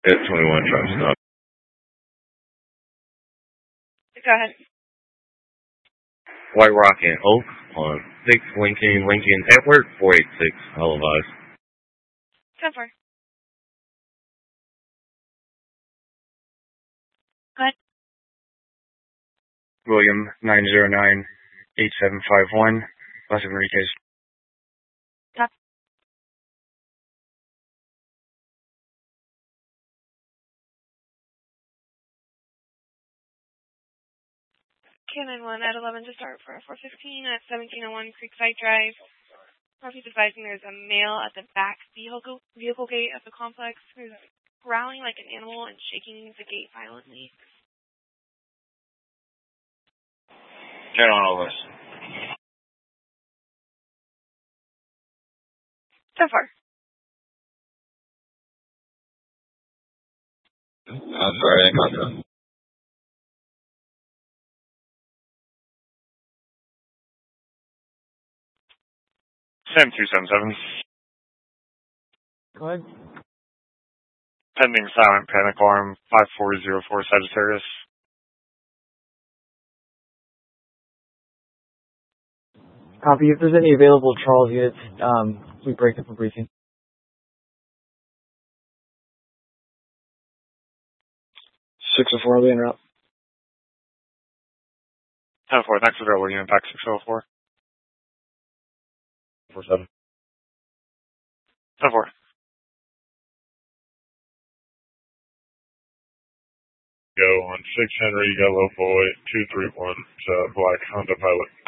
At 21 truck stop. Go ahead. White Rock and Oak on 6 Lincoln Edward 486 televised. 10-4. Go ahead. William 909-8751, Las Enriquez. Top. Cannon 1 at 11 to start for 415 at 1701 Creekside Drive. Murphy's advising there's a male at the back vehicle gate of the complex who's growling like an animal and shaking the gate violently. 10 on all of us. 10-4. Sorry, Contra. Sam 277. Go ahead. Pending silent panic alarm 5404 Sagittarius. Copy. If there's any available Charles units, we break up a briefing. 604 will be en route. 10-4, next available unit back 604. 47. 10-4. Go on 6 Henry, Yellow Boy, 231, Black Honda Pilot.